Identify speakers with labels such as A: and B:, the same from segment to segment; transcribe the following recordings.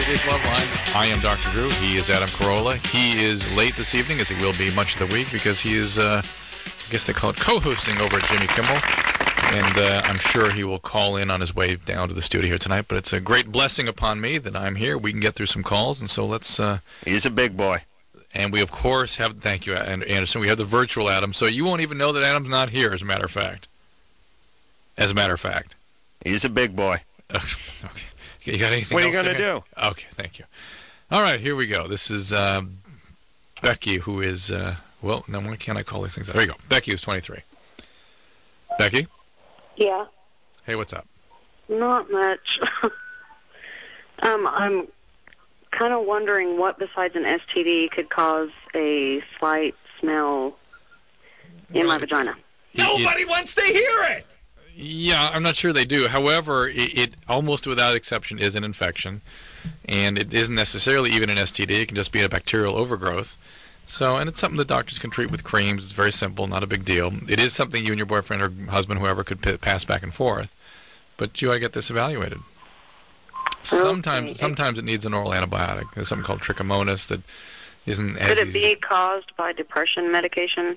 A: today's Love Line. I am Dr. Drew. He is Adam Carolla. He is late this evening, as he will be much of the week, because he is, I guess they call it co-hosting over at Jimmy Kimmel. And I'm sure he will call in on his way down to the studio here tonight. But it's a great blessing upon me that I'm here. We can get through some calls, and so let's...
B: He's a big boy.
A: And we, of course, have... Thank you, Anderson. We have the virtual Adam, so you won't even know that Adam's not here, as a matter of fact. As a matter of fact.
B: He's a big boy.
A: Okay. You got anything
B: What are
A: else
B: you going to do?
A: Okay, thank you. All right, here we go. This is Becky, who is... well, now why can't I call these things out? There you go. Becky is 23. Becky?
C: Yeah.
A: Hey, what's up?
C: Not much. I'm kind of wondering what besides an STD could cause a slight smell in my vagina.
B: Nobody wants to hear it!
A: Yeah, I'm not sure they do. However, it almost without exception is an infection, and it isn't necessarily even an STD. It can just be a bacterial overgrowth. So, and it's something that doctors can treat with creams. It's very simple, not a big deal. It is something you and your boyfriend or husband, whoever, could pass back and forth. But you ought to get this evaluated. Sometimes it needs an oral antibiotic. There's something called trichomonas that isn't as
C: Could it be caused by depression medication?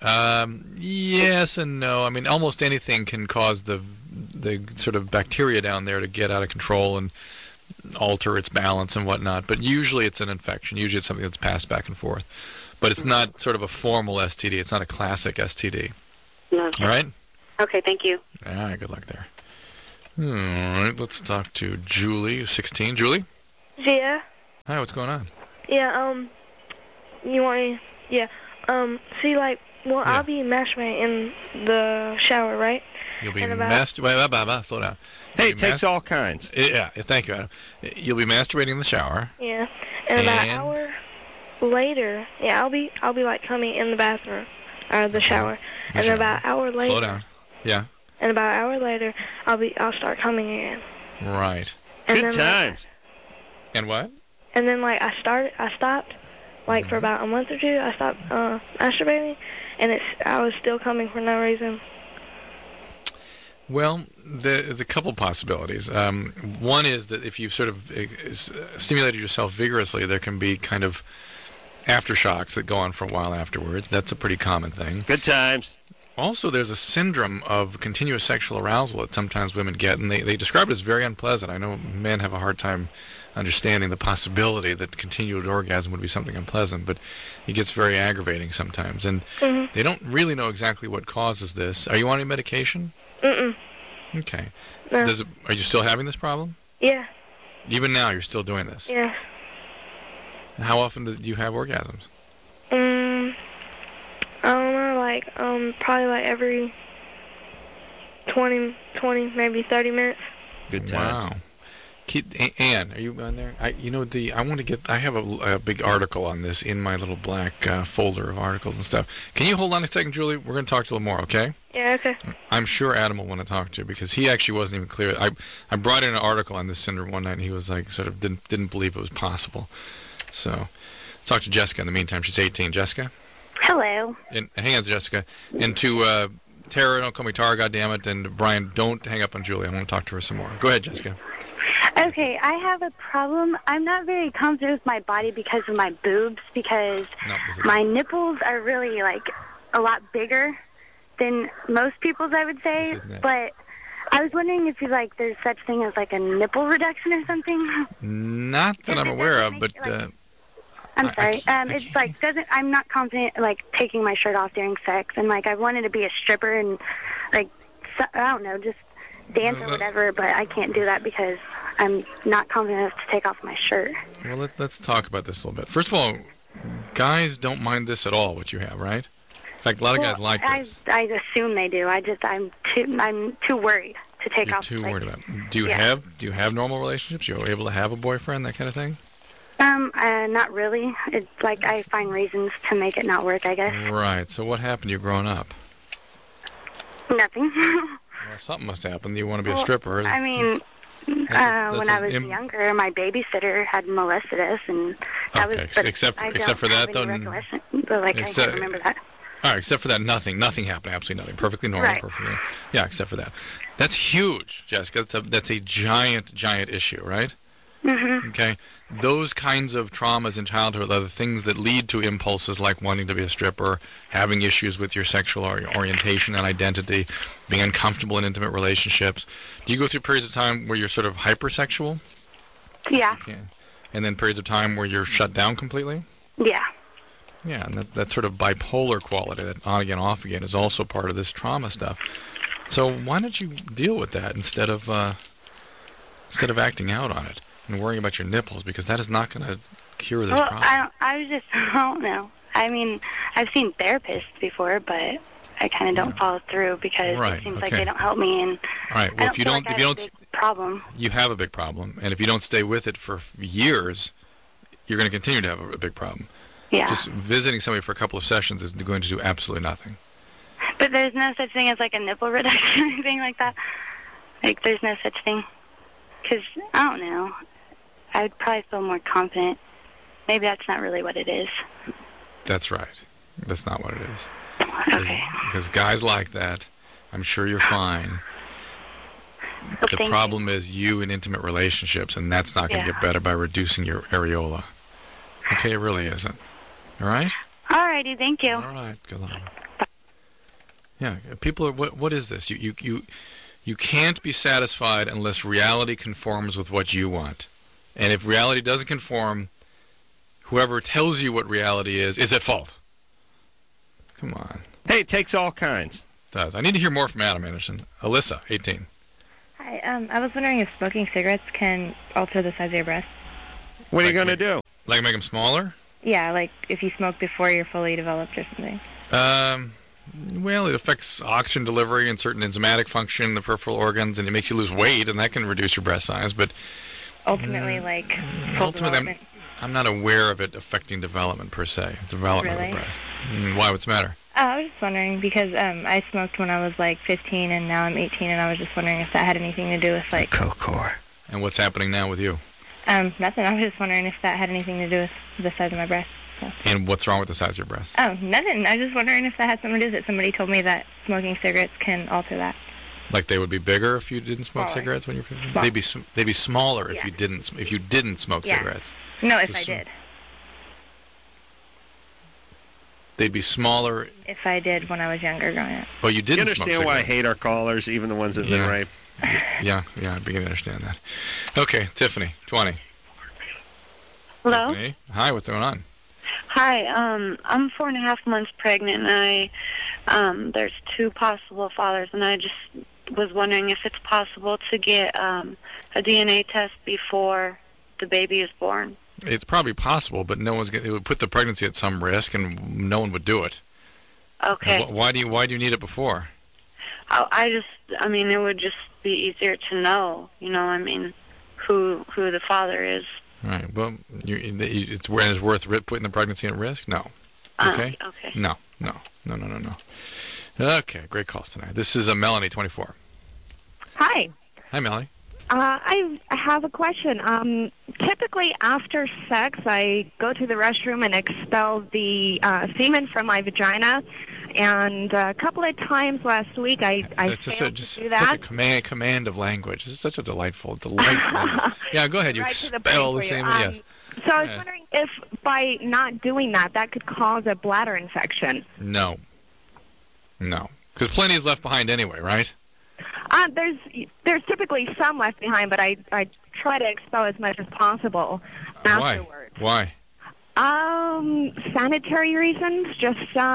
A: Yes and no. I mean, almost anything can cause the sort of bacteria down there to get out of control and alter its balance and whatnot. But usually it's an infection. Usually it's something that's passed back and forth. But it's not sort of a formal STD. It's not a classic STD.
C: Okay.
A: All right?
C: Okay, thank you.
A: All right, good luck there. All right, let's talk to Julie, who's 16. Julie?
D: Yeah.
A: Hi, what's going on?
D: Yeah, you want me? Yeah. See, like, well,
A: Yeah.
D: I'll be masturbating in the shower, right?
A: You'll be
D: And about-
A: masturbating. Slow down.
B: Hey,
A: You'll
B: it
A: be
B: takes all kinds.
A: Yeah, thank you, Adam. You'll be masturbating in the shower.
D: Yeah. And about an
A: And?
D: hour later, yeah, I'll be like coming in the bathroom or the shower. And then about an hour later.
A: Slow down. Yeah.
D: And about an hour later, I'll start coming again.
A: Right.
D: And
B: Good
D: then,
B: times.
A: And what?
D: And then like I stopped, like for about a month or two, I stopped masturbating, and I was still coming for no reason.
A: Well, there's a couple possibilities. One is that if you've sort of stimulated yourself vigorously, there can be kind of aftershocks that go on for a while afterwards. That's a pretty common thing.
B: Good times.
A: Also, there's a syndrome of continuous sexual arousal that sometimes women get, and they describe it as very unpleasant. I know men have a hard time understanding the possibility that continued orgasm would be something unpleasant, but it gets very aggravating sometimes. And they don't really know exactly what causes this. Are you on any medication?
D: Mm-mm.
A: Okay.
D: No.
A: Are you still having this problem?
D: Yeah.
A: Even now, you're still doing this?
D: Yeah.
A: How often do you have orgasms?
D: I don't know, like, probably like every 20, maybe 30 minutes.
B: Good times.
A: Wow. Ann, are you on there? I have a big article on this in my little black folder of articles and stuff. Can you hold on a second, Julie? We're going to talk to you a little more, okay?
D: Yeah, okay.
A: I'm sure Adam will want to talk to you because he actually wasn't even clear. I brought in an article on this syndrome one night, and he was like, sort of didn't believe it was possible. So, let's talk to Jessica in the meantime. She's 18. Jessica?
E: Hello.
A: And hang on, Jessica. And to Tara, don't call me Tara, goddammit. And Brian, don't hang up on Julie. I want to talk to her some more. Go ahead, Jessica.
E: Okay, I have a problem. I'm not very confident with my body because of my boobs, because my nipples are really, like, a lot bigger than most people's, I would say. But I was wondering if there's such thing as, like, a nipple reduction or something.
A: Not that I'm aware of, but...
E: I'm sorry. It's like I'm not confident like taking my shirt off during sex, and like I wanted to be a stripper and like I don't know, just dance or whatever, but I can't do that because I'm not confident enough to take off my shirt.
A: Well, let's talk about this a little bit. First of all, guys don't mind this at all. What you have, right? In fact, a lot of guys like this.
E: I assume they do. I'm too worried to take
A: You're
E: off.
A: Too worried about it. Do you have normal relationships? You're able to have a boyfriend, that kind of thing?
E: Not really. It's like I find reasons to make it not work, I guess.
A: Right. So what happened to you growing up?
E: Nothing.
A: Well, something must happen. You want to be a stripper.
E: I mean, when I was younger, my babysitter had molested us, and that was.
A: Except for that, though.
E: But like, I can't remember that.
A: All right. Except for that, nothing happened. Absolutely nothing. Perfectly normal.
E: Right.
A: Perfectly. Yeah. Except for that. That's huge, Jessica. That's a giant issue, right?
E: Mm-hmm.
A: Okay? Those kinds of traumas in childhood are the things that lead to impulses like wanting to be a stripper, having issues with your sexual orientation and identity, being uncomfortable in intimate relationships. Do you go through periods of time where you're sort of hypersexual?
E: Yeah.
A: Okay. And then periods of time where you're shut down completely?
E: Yeah.
A: Yeah, and that sort of bipolar quality, that on again, off again, is also part of this trauma stuff. So why don't you deal with that instead of acting out on it and worrying about your nipples, because that is not going to cure this problem.
E: I don't know. I mean, I've seen therapists before, but I kind of don't follow through because it seems like they don't help me. And
A: all right. Well, if you don't,
E: problem.
A: You have a big problem, and if you don't stay with it for years, you're going to continue to have a big problem.
E: Yeah.
A: Just visiting somebody for a couple of sessions is going to do absolutely nothing.
E: But there's no such thing as like a nipple reduction or anything like that? Like, there's no such thing? Because, I don't know. I would probably feel more confident. Maybe that's not really what it is.
A: That's right. That's not what it is.
E: Okay.
A: Because guys like that, I'm sure you're fine.
E: Well,
A: the problem is you in intimate relationships, and that's not going to get better by reducing your areola. Okay, it really isn't. All right?
E: All righty, thank you.
A: All right, good luck. Yeah, people are, what is this? You can't be satisfied unless reality conforms with what you want. And if reality doesn't conform, whoever tells you what reality is at fault. Come on.
B: Hey, it takes all kinds.
A: It does. I need to hear more from Adam Anderson. Alyssa, 18.
F: Hi, I was wondering if smoking cigarettes can alter the size of your breasts.
B: What are you going to do?
A: Like make them smaller?
F: Yeah, like if you smoke before you're fully developed or something.
A: Well, it affects oxygen delivery and certain enzymatic function in the peripheral organs, and it makes you lose weight, and that can reduce your breast size. But
F: ultimately, full development.
A: I'm not aware of it affecting development per se. Development of the breast. Why? What's the matter?
F: I was just wondering because I smoked when I was like 15, and now I'm 18, and I was just wondering if that had anything to do with like
B: Cocor.
A: And what's happening now with you?
F: Nothing. I was just wondering if that had anything to do with the size of my breast. So.
A: And what's wrong with the size of your breast?
F: Oh, nothing. I was just wondering if that had something to do with it. Somebody told me that smoking cigarettes can alter that.
A: Like they would be bigger if you didn't smoke cigarettes when you were 15? They'd be smaller if you didn't smoke cigarettes.
F: No, if I did.
A: They'd be smaller
F: if I did when I was younger growing up.
A: Well, you didn't
B: smoke cigarettes. You understand why I hate our callers, even the ones that have been raped?
A: Yeah, I begin to understand that. Okay, Tiffany, 20.
C: Hello?
A: Tiffany? Hi, what's going on?
C: Hi, I'm 4.5 months pregnant, and there's 2 possible fathers, and I just was wondering if it's possible to get a DNA test before the baby is born.
A: It's probably possible, but it would put the pregnancy at some risk, and no one would do it.
C: Okay.
A: Why do you need it before?
C: I mean, it would just be easier to know, who the father is.
A: All right. Well, it's worth putting the pregnancy at risk? No. Okay?
C: Okay.
A: No. Okay, great calls tonight. This is Melanie, 24.
G: Hi.
A: Hi, Melanie.
G: I have a question. Typically, after sex, I go to the restroom and expel the semen from my vagina. And a couple of times last week, I failed to do that.
A: Such a command of language. This is such a delightful language. Yeah, go ahead. You expel the semen, yes.
G: So I was wondering if by not doing that, that could cause a bladder infection.
A: No. Because plenty is left behind anyway, right?
G: There's typically some left behind, but I try to expel as much as possible afterwards.
A: Why?
G: Sanitary reasons, just,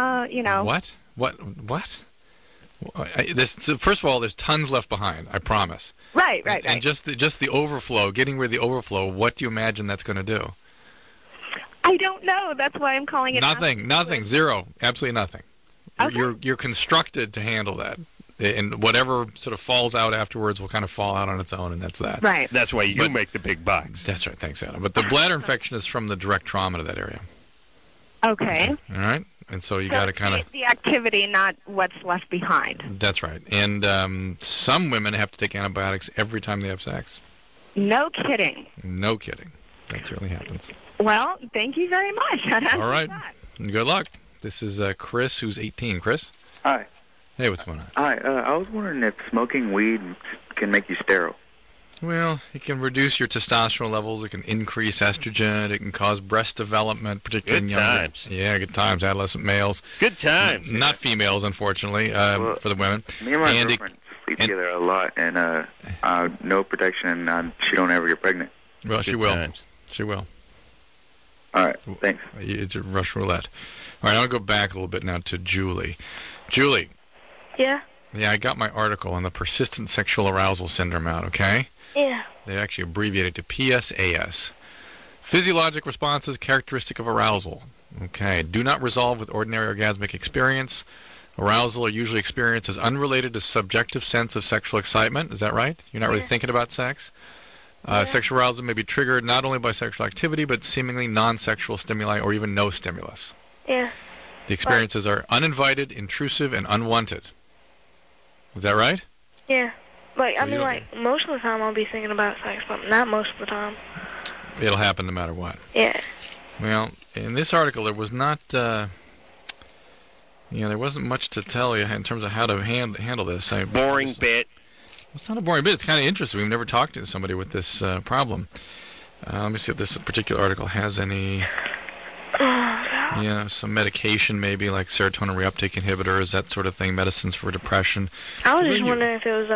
A: What? First of all, there's tons left behind, I promise.
G: Right.
A: And just the overflow, getting rid of the overflow, what do you imagine that's going to do?
G: I don't know. That's why I'm calling it...
A: Nothing. Zero. Absolutely nothing.
G: Okay.
A: You're constructed to handle that. And whatever sort of falls out afterwards will kind of fall out on its own, and that's that.
G: Right.
B: That's why you make the big bucks.
A: That's right. Thanks, Adam. But the bladder infection is from the direct trauma to that area.
G: Okay.
A: All right? And so you got to kind of...
G: The activity, not what's left behind.
A: That's right. And some women have to take antibiotics every time they have sex.
G: No kidding.
A: No kidding. That certainly happens.
G: Well, thank you very much.
A: All right. Good luck. This is Chris, who's 18. Chris?
H: Hi.
A: Hey, what's going on?
H: Hi. I was wondering if smoking weed can make you sterile.
A: Well, it can reduce your testosterone levels. It can increase estrogen. It can cause breast development, particularly in
B: Good
A: younger.
B: times.
A: Yeah, good times. Adolescent males.
B: Good times.
A: Not females, unfortunately, for the women.
H: Me and my girlfriend sleep together a lot, and no protection, and she don't ever get pregnant.
A: Well, she
B: Good
A: will.
B: times.
A: She will.
H: All right, thanks.
A: It's a rush roulette. All right, I'll go back a little bit now to Julie. Julie.
D: Yeah.
A: Yeah, I got my article on the persistent sexual arousal syndrome out, okay?
D: Yeah.
A: They actually abbreviate it to PSAS. Physiologic responses characteristic of arousal. Okay, do not resolve with ordinary orgasmic experience. Arousal are usually experienced as unrelated to subjective sense of sexual excitement. Is that right? You're not really thinking about sex? Sexual arousal may be triggered not only by sexual activity, but seemingly non-sexual stimuli or even no stimulus.
D: Yeah.
A: The experiences are uninvited, intrusive, and unwanted. Is that right?
D: Yeah. Like,
A: So
D: I mean, like, most of the time I'll be thinking about sex, but not most of the time.
A: It'll happen no matter what.
D: Yeah.
A: Well, in this article, there was not, there wasn't much to tell you in terms of how to handle this.
B: Boring bit.
A: It's not a boring bit. It's kind of interesting. We've never talked to somebody with this problem. Let me see if this particular article has any, some medication maybe, like serotonin reuptake inhibitors, that sort of thing, medicines for depression.
D: I was just wondering if it was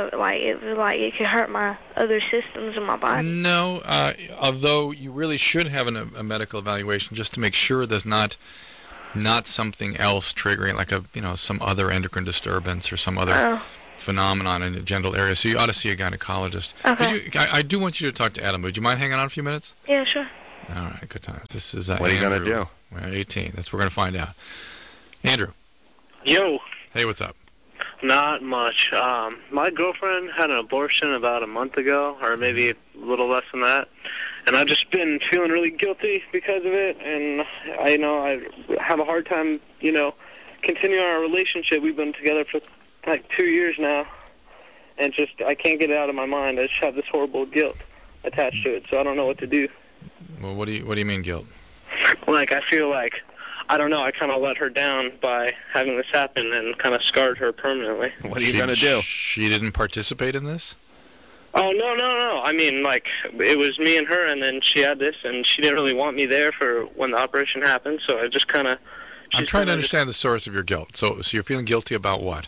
D: it could hurt my other systems in my body.
A: No, although you really should have a medical evaluation just to make sure there's not something else triggering, like some other endocrine disturbance or some other phenomenon in the genital area. So you ought to see a gynecologist.
D: Okay.
A: I do want you to talk to Adam. Would you mind hanging on a few minutes?
D: Yeah, sure.
A: All right, good times. This is
B: What are you going to do?
A: Well, 18. That's what we're going to find out. Andrew.
I: Yo.
A: Hey, what's up?
I: Not much. My girlfriend had an abortion about a month ago, or maybe a little less than that. And I've just been feeling really guilty because of it. And I have a hard time, continuing our relationship. We've been together for like 2 years now. And I can't get it out of my mind. I just have this horrible guilt attached to it. So I don't know what to do.
A: Well, what do you mean guilt?
I: Like, I feel like, I don't know, I kind of let her down by having this happen and kind of scarred her permanently.
B: What are you going to do?
A: She didn't participate in this?
I: Oh, no. I mean, like, it was me and her, and then she had this, and she didn't really want me there for when the operation happened, so I just kind of...
A: I'm trying to understand the source of your guilt. So you're feeling guilty about what?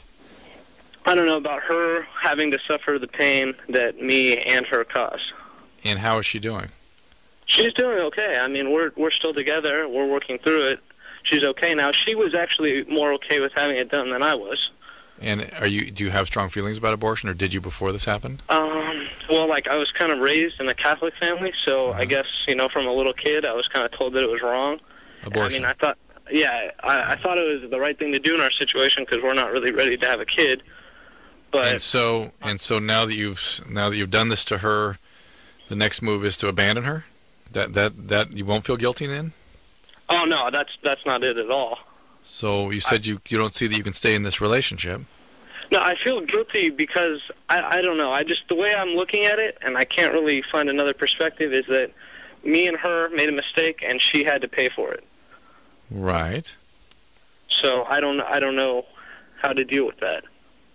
I: I don't know, about her having to suffer the pain that me and her caused.
A: And how is she doing?
I: She's doing okay. I mean, we're still together. We're working through it. She's okay now. She was actually more okay with having it done than I was.
A: And do you have strong feelings about abortion, or did you before this happened?
I: Well, like, I was kind of raised in a Catholic family, so I guess, from a little kid, I was kind of told that it was wrong.
A: Abortion.
I: I mean, I thought it was the right thing to do in our situation because we're not really ready to have a kid. But
A: and so now that you've done this to her, the next move is to abandon her? That you won't feel guilty then?
I: Oh no, that's not it at all.
A: So you said you don't see that you can stay in this relationship.
I: No, I feel guilty because I don't know. The way I'm looking at it, and I can't really find another perspective, is that me and her made a mistake, and she had to pay for it.
A: Right.
I: So I don't know how to deal with that.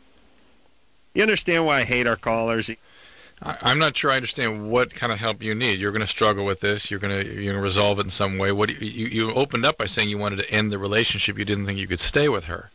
B: You understand why I hate our callers?
A: I'm not sure I understand what kind of help you need. You're going to struggle with this. You're going to resolve it in some way. What you opened up by saying you wanted to end the relationship. You didn't think you could stay with her.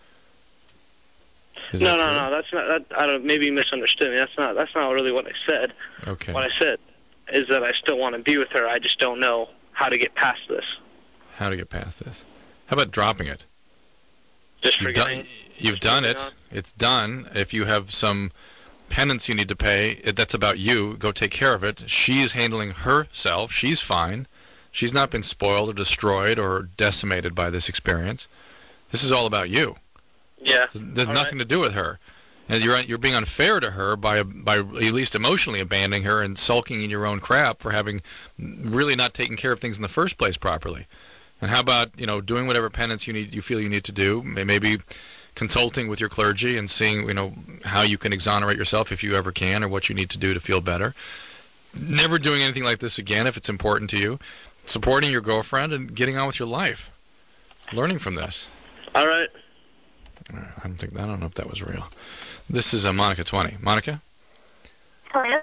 I: No. That's not. I don't. Maybe you misunderstood me. That's not really what I said.
A: Okay.
I: What I said is that I still want to be with her. I just don't know how to get past this.
A: How to get past this? How about dropping it?
I: Just forgetting.
A: You've done it. It's done. If you have some penance you need to pay, that's about you. Go take care of it. She's handling herself. She's fine. She's not been spoiled or destroyed or decimated by this experience. This is all about you.
I: Yeah.
A: There's nothing to do with her. And you're being unfair to her by at least emotionally abandoning her and sulking in your own crap for having really not taken care of things in the first place properly. And how about, doing whatever penance you feel you need to do, maybe consulting with your clergy and seeing, how you can exonerate yourself if you ever can, or what you need to do to feel better. Never doing anything like this again if it's important to you. Supporting your girlfriend and getting on with your life. Learning from this.
I: All right.
A: I don't know if that was real. This is Monica 20. Monica?
E: Hello?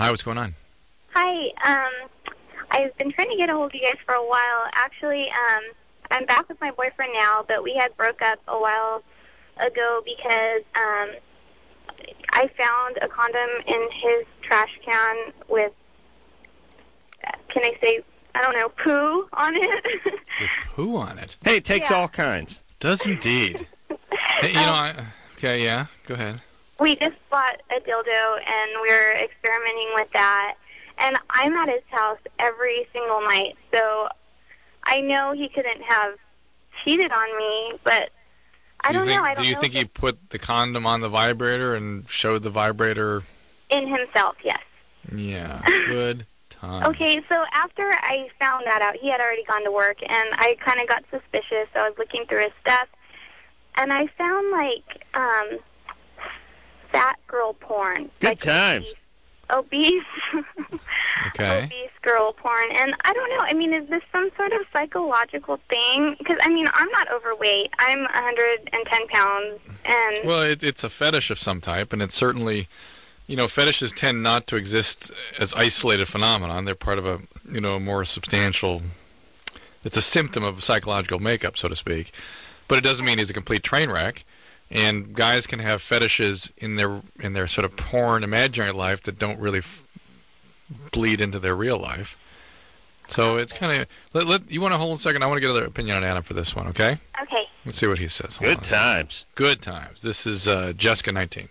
A: Hi, what's going on?
E: Hi. I've been trying to get a hold of you guys for a while. Actually, I'm back with my boyfriend now, but we had broke up a while ago because I found a condom in his trash can with, can I say, I don't know, poo on it.
A: With poo on it?
B: Hey, it takes all kinds.
A: Does indeed. Hey, okay, yeah, go ahead.
E: We just bought a dildo, and we're experimenting with that. And I'm at his house every single night, so I know he couldn't have cheated on me, but I don't know.
A: Do you think he put the condom on the vibrator and showed the vibrator?
E: In himself, yes.
A: Yeah, good time.
E: Okay, so after I found that out, he had already gone to work, and I kind of got suspicious. So I was looking through his stuff, and I found, like, fat girl porn.
B: Good
E: like
B: times.
E: Obese.
A: Okay.
E: Obese girl porn. And I don't know, I mean, is this some sort of psychological thing? Because, I mean, I'm not overweight. I'm 110 pounds. And
A: well, it's a fetish of some type, and it's certainly, fetishes tend not to exist as isolated phenomenon. They're part of a, a more substantial, it's a symptom of psychological makeup, so to speak. But it doesn't mean he's a complete train wreck. And guys can have fetishes in their sort of porn imaginary life that don't really bleed into their real life. So it's kind of... You want to hold a second? I want to get another opinion on Adam for this one, okay?
E: Okay.
A: Let's see what he says.
B: Good times.
A: Good times. This is Jessica, 19.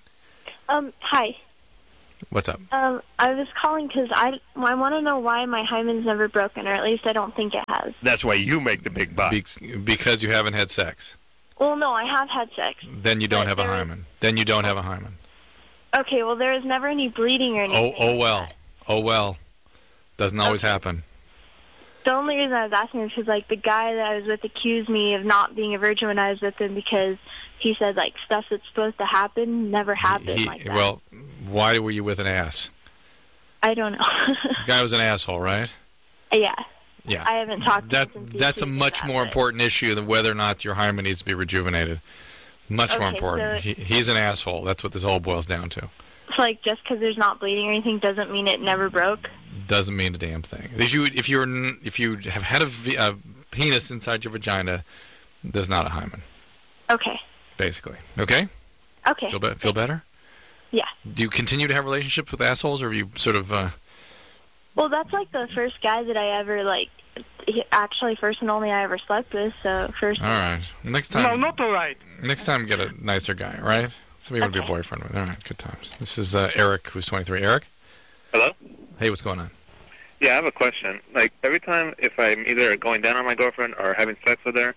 J: Hi.
A: What's up?
J: I was calling because I want to know why my hymen's never broken, or at least I don't think it has.
B: That's why you make the big bucks.
A: Because you haven't had sex.
J: Well, no, I have had sex.
A: Then you don't have a hymen. Then you don't have a hymen.
J: Okay, well, there was never any bleeding or anything.
A: Oh well. Oh, well. Doesn't always happen.
J: The only reason I was asking is because, like, the guy that I was with accused me of not being a virgin when I was with him because he said, like, stuff that's supposed to happen never happened like that.
A: Well, why were you with an ass?
J: I don't know.
A: The guy was an asshole, right?
J: Yeah.
A: Yeah.
J: I haven't talked to him since
A: That's a much more important issue than whether or not your hymen needs to be rejuvenated. Much more important.
J: So
A: he's an asshole. That's what this all boils down to.
J: So, like, just because there's not bleeding or anything doesn't mean it never broke?
A: Doesn't mean a damn thing. If you have had a penis inside your vagina, there's not a hymen.
J: Okay.
A: Basically. Okay?
J: Okay.
A: Feel better?
J: Yeah.
A: Do you continue to have relationships with assholes, or have you sort of...
J: Well, that's, like, the first guy that I ever, like... Actually, first and only I ever slept with, so first...
A: All right. Next time...
K: No, not all right.
A: Next time, get a nicer guy, right? Somebody you want to be a boyfriend with. All right, good times. This is Eric, who's 23. Eric?
L: Hello?
A: Hey, what's going on?
L: Yeah, I have a question. Like, every time if I'm either going down on my girlfriend or having sex with her,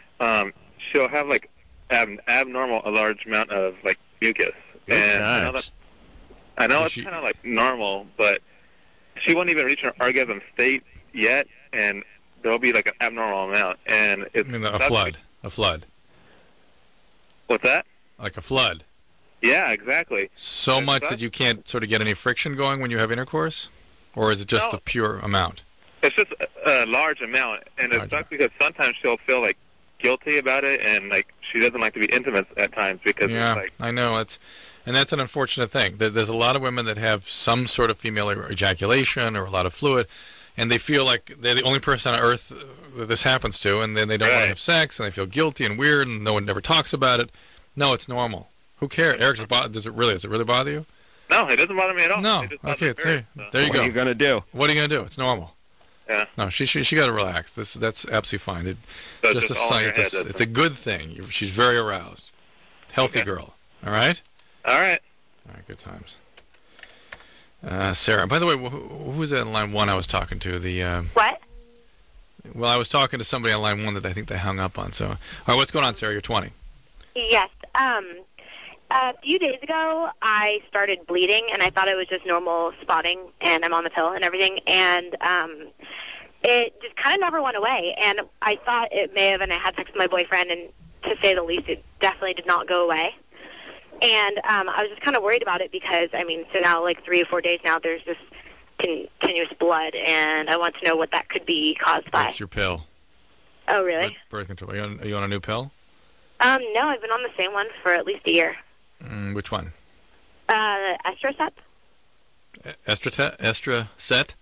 L: she'll have, like, a large amount of, like, mucus.
B: Good
L: and
B: times.
L: I know it's kind of, like, normal, but she won't even reach her orgasm state yet, and there'll be, like, an abnormal amount. And it's...
A: A flood. A flood.
L: What's that?
A: Like a flood.
L: Yeah, exactly.
A: So much that you can't sort of get any friction going when you have intercourse? Or is it just the pure amount?
L: It's just a large amount, and it sucks because sometimes she'll feel, like, guilty about it, and, like, she doesn't like to be intimate at times because
A: yeah,
L: it's, like...
A: I know. That's an unfortunate thing. There's a lot of women that have some sort of female ejaculation or a lot of fluid, and they feel like they're the only person on earth that this happens to, and then they don't want to have sex, and they feel guilty and weird, and no one ever talks about it. No, it's normal. Who cares? Eric, does it really bother you?
L: No, it doesn't bother me at all.
A: No. Okay, there you go.
B: What are you going to do?
A: What are you going to do? It's normal.
L: Yeah.
A: No, she got to relax. That's absolutely fine. It's a good thing. She's very aroused. Healthy girl. All right?
L: All right.
A: All right, good times. Sarah, by the way, who was that in line 1 I was talking to?
E: What?
A: Well, I was talking to somebody on line 1 that I think they hung up on. So, all right, what's going on, Sarah? You're 20.
M: Yes. A few days ago, I started bleeding, and I thought it was just normal spotting, and I'm on the pill and everything, and it just kind of never went away, and I thought it may have, and I had sex with my boyfriend, and to say the least, it definitely did not go away. And I was just kind of worried about it because, I mean, so now, like 3 or 4 days now, there's this continuous blood, and I want to know what that could be caused by.
A: That's your pill.
M: Oh, really?
A: Birth control. Are you on a new pill?
M: No, I've been on the same one for at least a year.
A: Which one?
M: Astrosep.
A: Estracet?
M: Estracet?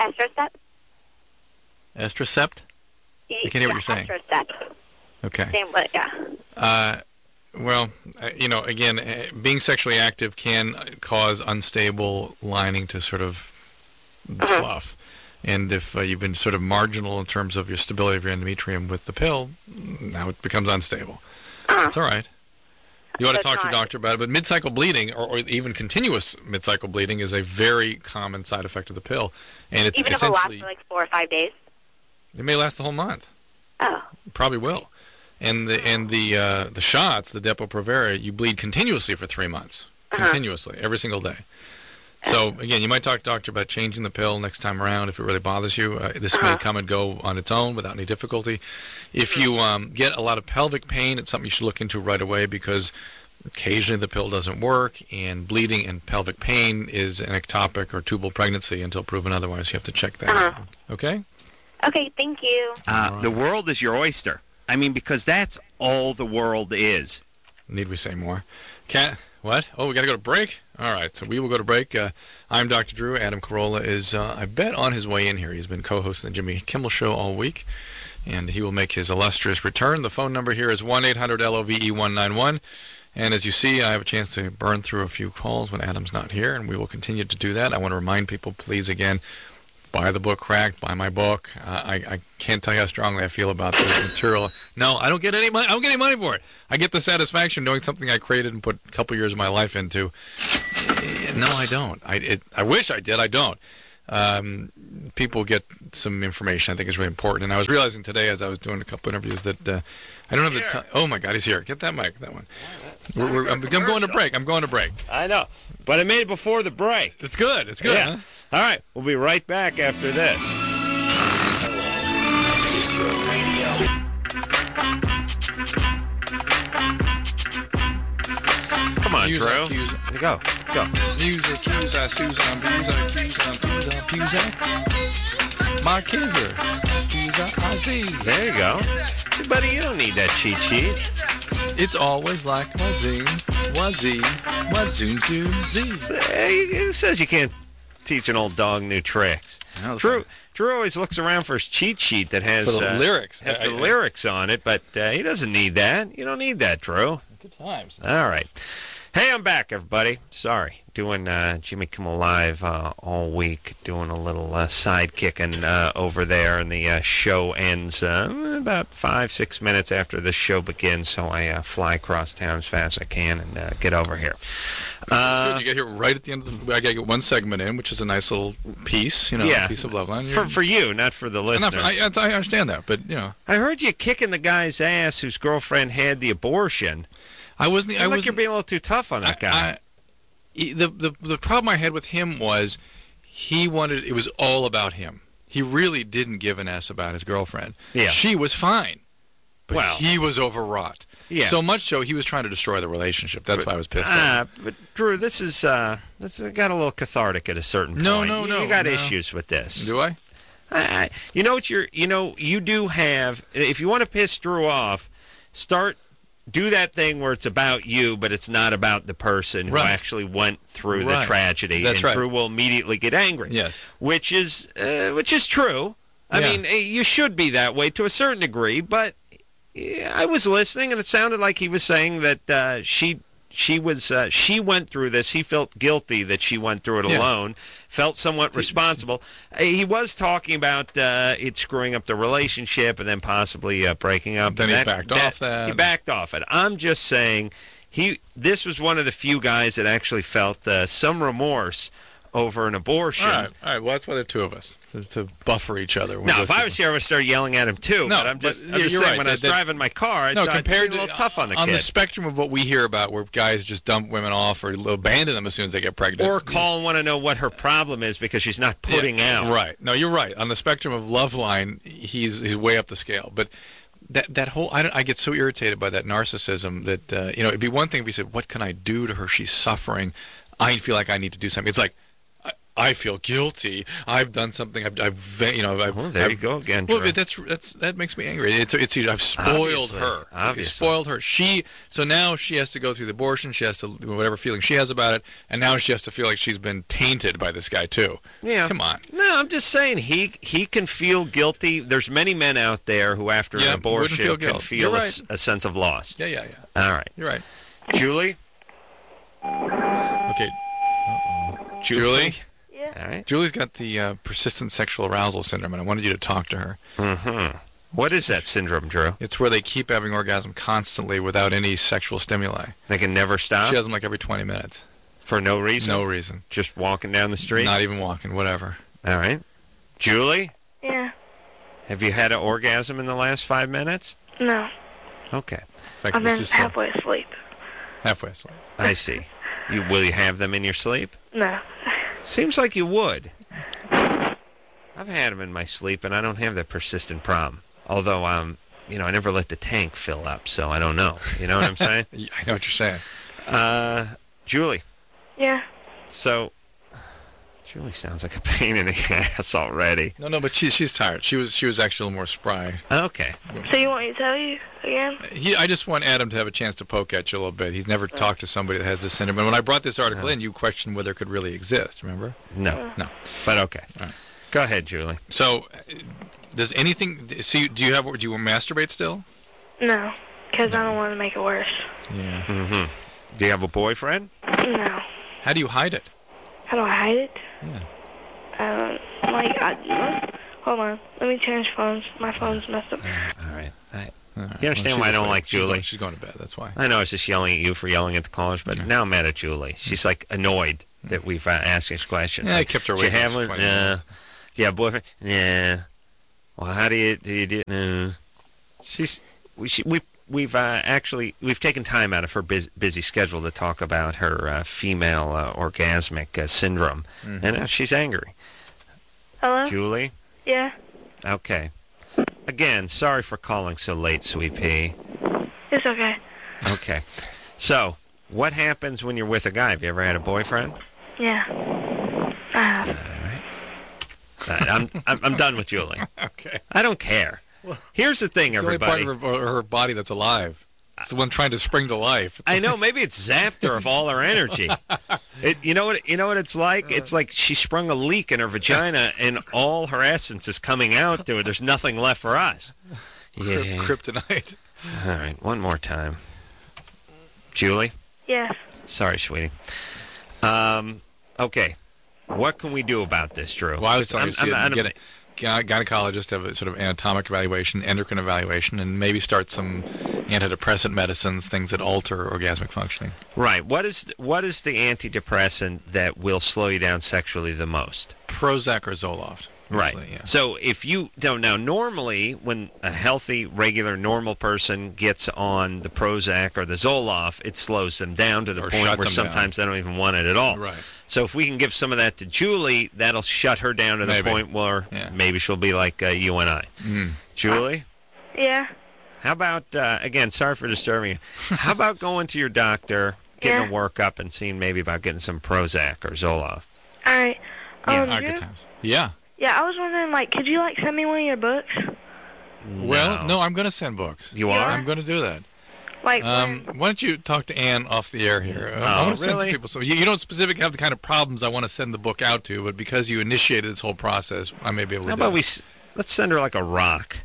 A: Estracept? I can't hear what you're saying.
M: Estracet.
A: Okay.
M: Same, but yeah.
A: Well, again, being sexually active can cause unstable lining to sort of slough. And if you've been sort of marginal in terms of your stability of your endometrium with the pill, now it becomes unstable. That's all right. You ought to talk to your doctor about it. But mid-cycle bleeding, or even continuous mid-cycle bleeding, is a very common side effect of the pill. And it's
M: even if it lasts for like 4 or 5 days?
A: It may last the whole month.
M: Oh.
A: It probably will. And the shots, the Depo-Provera, you bleed continuously for 3 months. Continuously, every single day. So, again, you might talk to the doctor about changing the pill next time around if it really bothers you. This may come and go on its own without any difficulty. If you get a lot of pelvic pain, it's something you should look into right away because occasionally the pill doesn't work, and bleeding and pelvic pain is an ectopic or tubal pregnancy until proven otherwise. You have to check that out. Okay?
M: Okay, thank you.
B: The world is your oyster. I mean, because that's all the world is.
A: Need we say more? What? Oh, we got to go to break? All right, so we will go to break. I'm Dr. Drew. Adam Carolla is, I bet, on his way in here. He's been co-hosting the Jimmy Kimmel Show all week, and he will make his illustrious return. The phone number here is 1-800-LOVE-191. And as you see, I have a chance to burn through a few calls when Adam's not here, and we will continue to do that. I want to remind people, please, again, buy the book Cracked, buy my book. I can't tell you how strongly I feel about the material. No, I don't get any money. I don't get any money for it. I get the satisfaction knowing something I created and put a couple years of my life into. No, I don't. I wish I did. I don't. People get some information I think is really important. And I was realizing today as I was doing a couple interviews that I don't have the time. Oh, my God, he's here. Get that mic, that one. I'm going to break. I'm going to break.
B: I know. But I made it before the break.
A: It's good. It's good,
B: yeah.
A: Huh?
B: All right. We'll be right back after this. Come on, Drew. Go.
A: Music, cues, I, Susan, my kids are,
B: There you go. Hey, buddy, you don't need that cheat sheet.
A: It's always like wazing, wazee, wazoon, zoom, zee.
B: Who says you can't teach an old dog new tricks? Drew always looks around for his cheat sheet that has
A: the lyrics.
B: Has the lyrics on it, but he doesn't need that. You don't need that, Drew.
A: Good times.
B: All right. Hey, I'm back, everybody. Sorry. Doing Jimmy Kimmel Live all week, doing a little sidekicking over there, and the show ends about 5-6 minutes after the show begins, so I fly across town as fast as I can and get over here.
A: That's good. You get here right at the end of the... I got to get one segment in, which is a nice little piece, a piece of love line.
B: For you, not for the listeners.
A: I understand that, but,
B: I heard you kicking the guy's ass whose girlfriend had the abortion.
A: I wasn't.
B: Seemed like you're being a little too tough on that guy.
A: The problem I had with him was he wanted. It was all about him. He really didn't give an S about his girlfriend.
B: Yeah.
A: She was fine, but he was overwrought. Yeah. So much so he was trying to destroy the relationship. That's why I was pissed off.
B: But Drew, this got a little cathartic at a certain point.
A: No.
B: You got issues with this.
A: Do I?
B: You know what you do have. If you want to piss Drew off, do that thing where it's about you, but it's not about the person who actually went through the tragedy.
A: That's right.
B: Drew will immediately get angry.
A: Yes. Which
B: is true. I mean, you should be that way to a certain degree, but I was listening, and it sounded like he was saying that she went through this. He felt guilty that she went through it alone, felt somewhat responsible. He was talking about it screwing up the relationship and then possibly breaking up.
A: Then he backed off that.
B: He backed off it. I'm just saying this was one of the few guys that actually felt some remorse over an abortion.
A: All right. Well, that's why there are two of us, to buffer each other.
B: Now, if I was here, I would start yelling at him, too.
A: No,
B: but I'm just saying, when I was driving my car, I thought
A: compared
B: a little tough on the kid.
A: On the spectrum of what we hear about where guys just dump women off or abandon them as soon as they get pregnant.
B: Or call and want to know what her problem is because she's not putting out.
A: Right. No, you're right. On the spectrum of Loveline, he's way up the scale. But that whole... I get so irritated by that narcissism that, it'd be one thing if we said, what can I do to her? She's suffering. I feel like I need to do something. It's like, I feel guilty. I've done something.
B: There you go again.
A: Well, but that makes me angry. I've spoiled her.
B: Obviously.
A: Spoiled her. So now she has to go through the abortion. She has to whatever feeling she has about it, and now she has to feel like she's been tainted by this guy too.
B: Yeah.
A: Come on.
B: No, I'm just saying he can feel guilty. There's many men out there who, after an abortion, can feel a sense of loss.
A: Yeah.
B: All right.
A: You're right.
B: Julie?
A: Okay. Julie?
D: Yeah.
B: All right.
A: Julie's got the persistent sexual arousal syndrome, and I wanted you to talk to her.
B: Mm-hmm. What is that syndrome, Drew?
A: It's where they keep having orgasm constantly without any sexual stimuli.
B: They can never stop?
A: She has them like every 20 minutes.
B: For no reason?
A: No reason.
B: Just walking down the street?
A: Not even walking, whatever.
B: All right. Julie?
D: Yeah.
B: Have you had an orgasm in the last 5 minutes?
D: No.
B: Okay.
D: I've been halfway asleep.
A: Halfway asleep.
B: I see. Will you have them in your sleep?
D: No.
B: Seems like you would. I've had them in my sleep, and I don't have that persistent problem. Although, I never let the tank fill up, so I don't know. You know what I'm saying?
A: I know what you're saying.
B: Julie.
D: Yeah.
B: So, Julie sounds like a pain in the ass already.
A: No, but she's tired. She was actually a little more spry.
B: Okay.
D: So you want me to tell you again?
A: I just want Adam to have a chance to poke at you a little bit. He's never talked to somebody that has this syndrome. And when I brought this article in, you questioned whether it could really exist, remember?
B: No. But okay.
A: All right.
B: Go ahead, Julie.
A: So, do you masturbate still?
D: No, because I don't want to make it worse.
A: Yeah.
B: Mm-hmm. Do you have a boyfriend?
D: No.
A: How do you hide it?
D: How do I hide it?
A: Yeah.
D: Hold on. Let me change phones. My phone's messed up.
B: All right. You understand why I don't like Julie?
A: She's going to bed, that's why.
B: I know I was just yelling at you for yelling at the callers, but now I'm mad at Julie. She's like annoyed that we've asked these questions.
A: Yeah, I kept her away for 20 minutes.
B: Do you have a boyfriend? Yeah. Well, how do you do? No. We've taken time out of her busy schedule to talk about her female orgasmic syndrome, and now she's angry.
D: Hello?
B: Julie?
D: Yeah.
B: Okay. Again, sorry for calling so late, Sweet Pea.
D: It's okay.
B: Okay. So, what happens when you're with a guy? Have you ever had a boyfriend?
D: Yeah. I have.
B: All right. I'm done with Julie.
A: Okay.
B: I don't care. Well, here's the thing, everybody.
A: It's the only part of her body that's alive. It's the one trying to spring to life.
B: I know. Maybe it's zapped her of all her energy. You know what it's like? It's like she sprung a leak in her vagina, and all her essence is coming out to it. There's nothing left for us. Yeah.
A: Kryptonite.
B: All right. One more time. Julie?
D: Yes.
B: Sorry, sweetie. Okay. What can we do about this, Drew?
A: Well, I was telling you, get a gynecologist to have a sort of anatomic evaluation, endocrine evaluation, and maybe start some antidepressant medicines, things that alter orgasmic functioning.
B: Right. What is the antidepressant that will slow you down sexually the most?
A: Prozac or Zoloft.
B: Right.
A: Yeah.
B: So if you don't now, normally when a healthy, regular, normal person gets on the Prozac or the Zoloft, it slows them down to the point where sometimes they don't even want it at all.
A: Right.
B: So if we can give some of that to Julie, that'll shut her down to the point where maybe she'll be like you and I. Julie?
D: Yeah.
B: How about, again, sorry for disturbing you. How about going to your doctor, getting a workup, and seeing maybe about getting some Prozac or Zoloft?
D: All right.
A: Good times. Yeah.
D: Yeah, I was wondering, could you, send me one of your books?
A: Well, no, I'm going to send books.
B: You are?
A: I'm going to do that.
D: Why
A: don't you talk to Ann off the air here? I want to send to people. So you don't specifically have the kind of problems I want to send the book out to, but because you initiated this whole process, I may be able to
B: How about let's send her like a rock?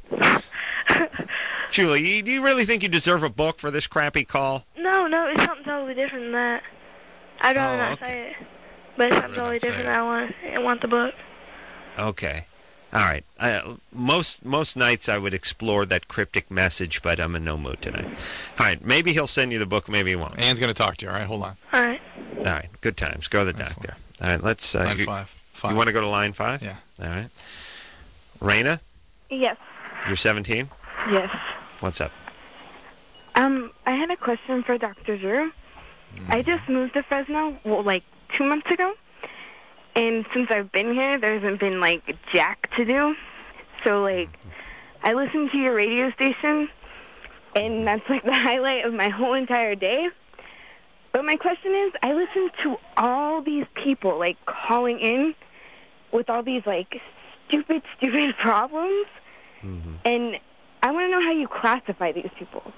B: Julie, do you really think you deserve a book for this crappy call?
D: No, it's something totally different than that. I'd rather not say it. But it's something totally different that I want the book.
B: Okay. All right. Most nights I would explore that cryptic message, but I'm in no mood tonight. All right. Maybe he'll send you the book. Maybe he won't.
A: Ann's going to talk to you. All right. Hold on.
D: All right.
B: All right. Good times. Go to the doctor. All right. Let's.
A: Line 5.
B: You want to go to line 5?
A: Yeah.
B: All right. Raina?
K: Yes.
B: You're 17?
K: Yes.
B: What's up?
K: I had a question for Dr. Drew. I just moved to Fresno, 2 months ago. And since I've been here, there hasn't been, jack to do. So, I listen to your radio station, and that's, the highlight of my whole entire day. But my question is, I listen to all these people, like, calling in with all these, like, stupid problems. Mm-hmm. And I want to know how you classify these people.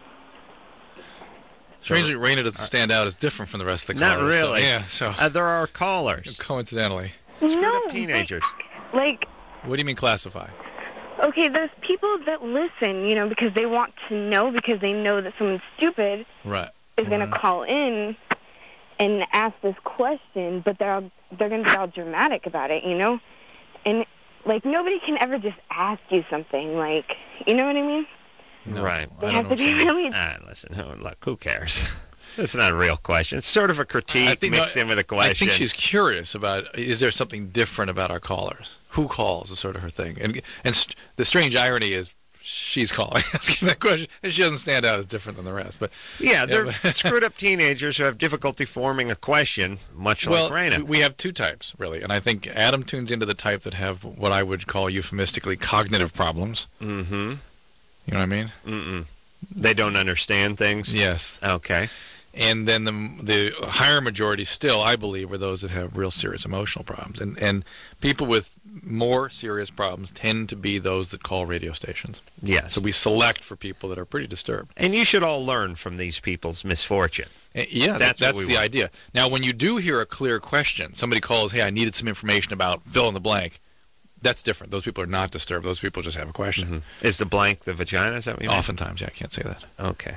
A: Strangely, Raina doesn't stand out as different from the rest of the callers.
B: Not really.
A: So, yeah,
B: there are callers.
A: Coincidentally.
B: Screwed up teenagers.
K: Like...
A: What do you mean classify?
K: Okay, there's people that listen, you know, because they want to know, because they know that someone stupid is going to call in and ask this question, but they're going to be all dramatic about it, you know? And, like, nobody can ever just ask you something, like, you know what I mean?
A: No,
B: right.
K: They have to be really...
B: listen, look, who cares? It's not a real question. It's sort of a critique mixed in with a question.
A: I think she's curious about, is there something different about our callers? Who calls is sort of her thing. And the strange irony is she's calling, asking that question, and she doesn't stand out as different than the rest. But
B: yeah, they're screwed up teenagers who have difficulty forming a question, much like Raina.
A: We have two types, really. And I think Adam tunes into the type that have what I would call euphemistically cognitive problems.
B: Mm-hmm.
A: You know what I mean?
B: Mm-mm. They don't understand things?
A: Yes.
B: Okay.
A: And then the higher majority still, I believe, are those that have real serious emotional problems. And people with more serious problems tend to be those that call radio stations.
B: Yes.
A: So we select for people that are pretty disturbed.
B: And you should all learn from these people's misfortune.
A: Yeah, that's the idea. Now, when you do hear a clear question, somebody calls, hey, I needed some information about fill in the blank, that's different. Those people are not disturbed. Those people just have a question.
B: Mm-hmm. Is the blank the vagina? Is that what you mean?
A: Oftentimes, yeah, I can't say that.
B: Okay.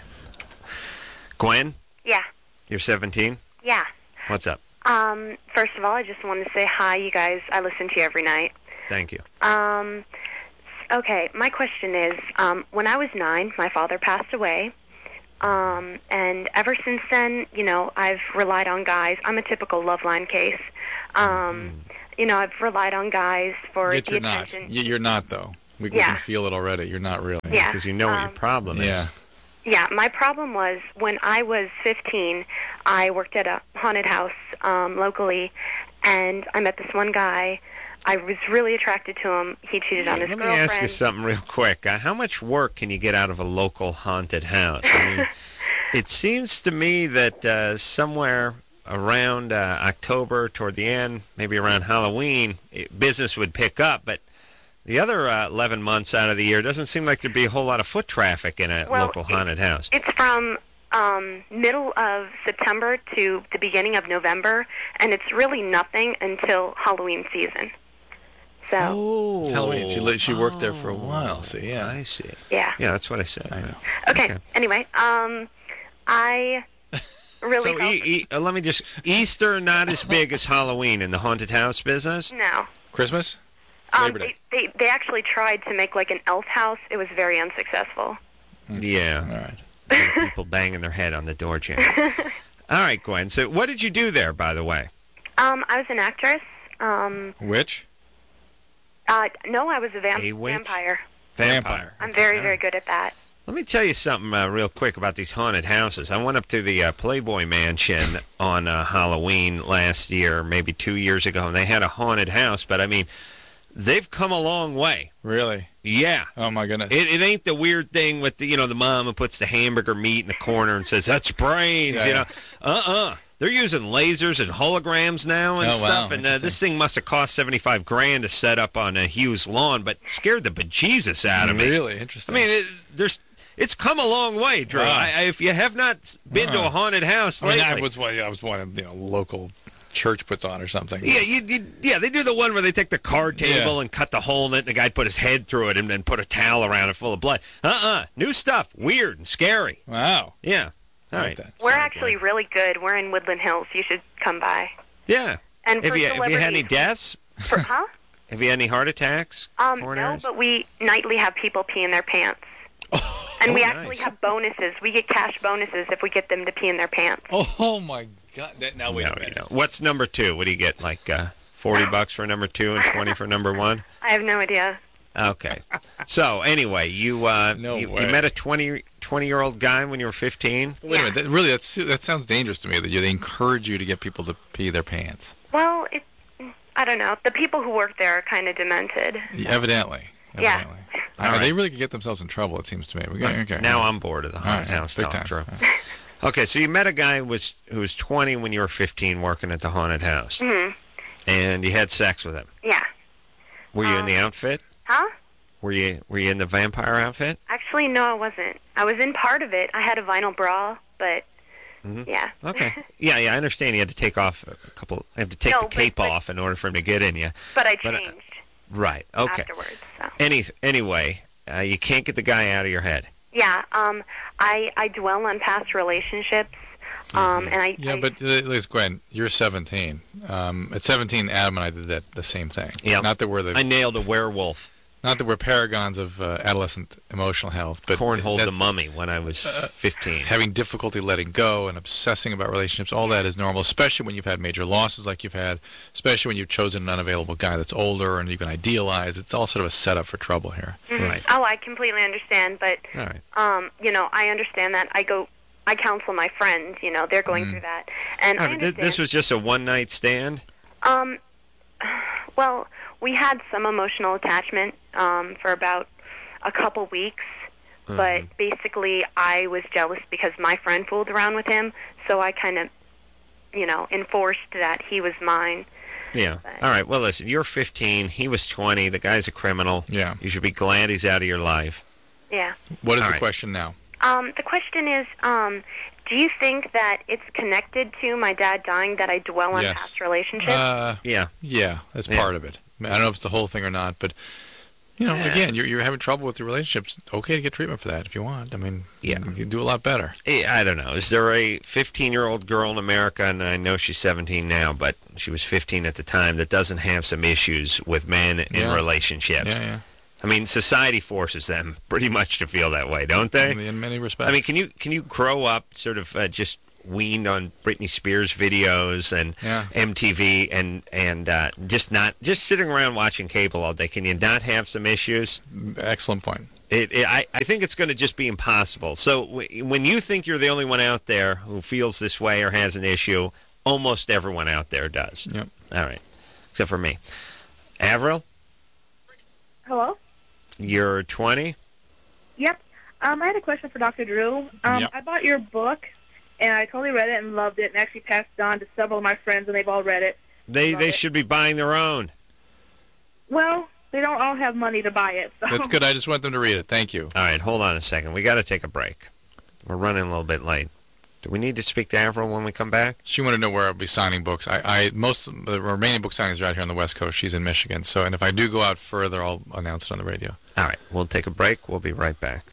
B: Gwen?
N: Yeah.
B: You're 17?
N: Yeah.
B: What's up?
N: First of all, I just wanted to say hi, you guys. I listen to you every night.
B: Thank you.
N: Okay, my question is, when I was 9, my father passed away. And ever since then, you know, I've relied on guys. I'm a typical Loveline case. You know, I've relied on guys for
A: Yet
N: the
A: you're
N: attention.
A: not. You're not, though. We can feel it already. You're not really.
N: Yeah.
B: Because you know what your problem is.
N: Yeah, my problem was when I was 15, I worked at a haunted house locally, and I met this one guy. I was really attracted to him. He cheated on his girlfriend.
B: Let me ask you something real quick. How much work can you get out of a local haunted house? I mean, it seems to me that somewhere around October, toward the end, maybe around Halloween, business would pick up, but the other 11 months out of the year doesn't seem like there'd be a whole lot of foot traffic in a local haunted house.
N: It's from middle of September to the beginning of November, and it's really nothing until Halloween season. So.
A: It's Halloween. She worked there for a while. See, yeah.
B: I see.
N: Yeah.
B: Yeah, that's what I said.
A: I know.
N: Okay. Anyway, I really.
B: So let me just. Easter not as big as Halloween in the haunted house business.
N: No.
A: Christmas.
N: They actually tried to make like an elf house. It was very unsuccessful.
B: Yeah. All right. People banging their head on the door jamb. All right, Gwen. So what did you do there, by the way?
N: I was an actress.
A: Witch?
N: No, I was a vampire.
B: Vampire.
N: I'm very, very good at that.
B: Let me tell you something real quick about these haunted houses. I went up to the Playboy Mansion on Halloween last year, maybe 2 years ago, and they had a haunted house, but I mean, they've come a long way.
A: Really?
B: Yeah.
A: Oh, my goodness.
B: It ain't the weird thing with the mom who puts the hamburger meat in the corner and says, that's brains, They're using lasers and holograms now and stuff, and this thing must have cost $75,000 to set up on Hughes Lawn, but scared the bejesus out of me.
A: Really? Interesting.
B: I mean, it's come a long way, Drew. If you have not been to a haunted house lately.
A: I was one local church puts on or something.
B: Yeah, they do the one where they take the card table and cut the hole in it, and the guy put his head through it and then put a towel around it full of blood. New stuff. Weird and scary.
A: Wow.
B: Yeah. All right.
N: We're actually really good. We're in Woodland Hills. You should come by.
B: Yeah.
N: And
B: have you had any deaths?
N: Huh?
B: Have you had any heart attacks?
N: No, but we nightly have people pee in their pants. And we actually have bonuses. We get cash bonuses if we get them to pee in their pants.
A: Oh, my God. Now wait a minute.
B: What's number 2? What do you get, like $40 for number 2 and 20 for number 1?
N: I have no idea.
B: Okay. So, anyway, you met a 20-year-old guy when you were 15?
A: Wait a minute. That sounds dangerous to me, that they encourage you to get people to pee their pants.
N: Well, I don't know. The people who work there are kind of demented.
A: Evidently.
N: Yeah.
A: They really could get themselves in trouble, it seems to me. Okay.
B: Now I'm bored of the haunted house talk, Drew. Okay, so you met a guy who was 20 when you were 15 working at the haunted house.
N: Mm-hmm.
B: And you had sex with him.
N: Yeah.
B: Were you in the outfit?
N: Huh?
B: Were you in the vampire outfit?
N: Actually, no, I wasn't. I was in part of it. I had a vinyl bra, but yeah.
B: Okay. Yeah, I understand you had to take off a couple. I have to take the cape off in order for him to get in you.
N: But I changed
B: right. Okay.
N: afterwards. So.
B: Anyway, you can't get the guy out of your head.
N: Yeah. I dwell on past relationships. And I
A: but let's go ahead. You're 17. At 17, Adam and I did the same thing.
B: Yeah.
A: Not that we're
B: I nailed a werewolf.
A: Not that we're paragons of adolescent emotional health, but
B: cornholed the mummy when I was 15.
A: Having difficulty letting go and obsessing about relationships, all that is normal, especially when you've had major losses like you've had, especially when you've chosen an unavailable guy that's older and you can idealize. It's all sort of a setup for trouble here.
N: Mm-hmm.
B: Right.
N: Oh, I completely understand, but
B: all right.
N: I understand that. I counsel my friends. They're going through that, and I understand.
B: This was just a one-night stand.
N: Well, we had some emotional attachment for about a couple weeks, but basically I was jealous because my friend fooled around with him, so I kind of, enforced that he was mine.
B: Yeah. But, all right. Well, listen, you're 15. He was 20. The guy's a criminal.
A: Yeah.
B: You should be glad he's out of your life.
N: Yeah.
A: What is the question now?
N: The question is, do you think that it's connected to my dad dying that I dwell on past relationships?
B: Yeah.
A: Yeah, that's part of it. I don't know if it's the whole thing or not, but, again, you're having trouble with your relationships. Okay to get treatment for that if you want. I mean, you can do a lot better.
B: I don't know. Is there a 15-year-old girl in America, and I know she's 17 now, but she was 15 at the time, that doesn't have some issues with men in relationships?
A: Yeah.
B: I mean, society forces them pretty much to feel that way, don't they?
A: In many respects.
B: I mean, can you grow up sort of just weaned on Britney Spears videos and MTV and just sitting around watching cable all day? Can you not have some issues?
A: Excellent point.
B: I think it's going to just be impossible. So when you think you're the only one out there who feels this way or has an issue, almost everyone out there does.
A: Yep.
B: All right, except for me. Avril?
O: Hello?
B: You're 20?
O: Yep. I had a question for Dr. Drew. I bought your book, and I totally read it and loved it, and actually passed it on to several of my friends, and they've all read it.
B: They should be buying their own.
O: Well, they don't all have money to buy it. So.
A: That's good. I just want them to read it. Thank you.
B: All right, hold on a second. We got to take a break. We're running a little bit late. Do we need to speak to Avril when we come back?
A: She wanted to know where I'll be signing books. Most of the remaining book signings are out here on the West Coast. She's in Michigan. And if I do go out further, I'll announce it on the radio.
B: All right, we'll take a break. We'll be right back.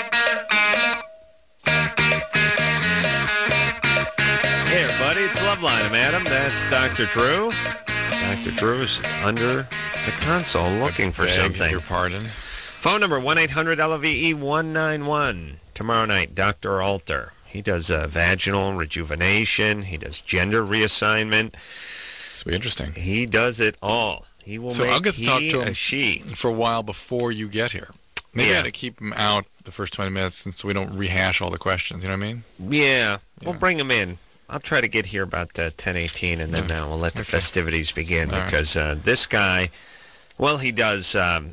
B: Hey, everybody, it's Loveline. I'm Adam. That's Dr. Drew. Dr. Drew's under the console looking for something.
A: Your pardon.
B: Phone number 1-800-LVE-191. Tomorrow night, Dr. Alter. He does vaginal rejuvenation. He does gender reassignment.
A: This will be interesting.
B: He does it all. He will make
A: I'll get to talk to him
B: she
A: for a while before you get here. Maybe I had to keep him out the first 20 minutes so we don't rehash all the questions. You know what I mean?
B: Yeah. We'll bring him in. I'll try to get here about 10:18, and then we'll let the festivities begin because this guy, well, he does the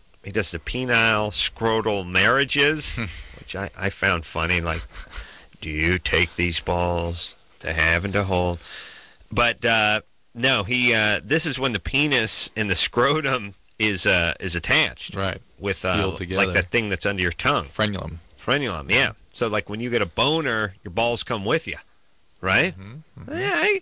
B: penile scrotal marriages, which I found funny. Like, do you take these balls to have and to hold? But no, he. This is when the penis and the scrotum is attached,
A: right?
B: With like that thing that's under your tongue,
A: frenulum.
B: Frenulum, yeah. So like when you get a boner, your balls come with you, right?
A: Mm-hmm.
B: Yeah,